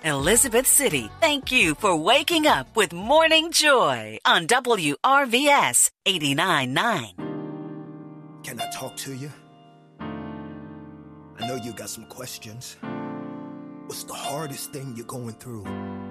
Elizabeth City, thank you for waking up with Morning Joy on WRVS 89.9. Can I talk to you? I know you got some questions. What's the hardest thing you're going through?